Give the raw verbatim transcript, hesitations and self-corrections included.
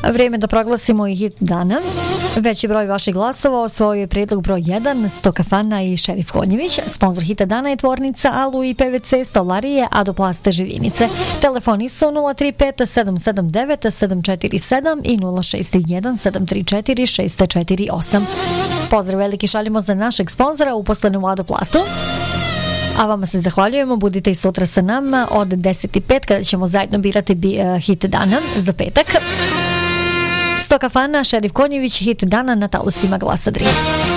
Vrijeme da proglasimo i hit dana. Veći broj vaših glasova osvojio je prijedlog broj jedan, sto kafana i Šerif Konjević. Sponzor hita dana je tvornica Alu i P V C stolarije Adoplaste Živinice. Telefoni su nula tri pet sedam sedam devet sedam četiri sedam i nula šest jedan sedam tri četiri šest četiri osam. Pozdrav veliki šaljemo za našeg sponzora uposlene u Adoplastu. A vama se zahvaljujemo, budite i sutra sa nama od deset i pet kada ćemo zajedno birati bi, uh, hit dana za petak. sto kafana, Šerif Konjević, hit dana na talusima Glasa Drina.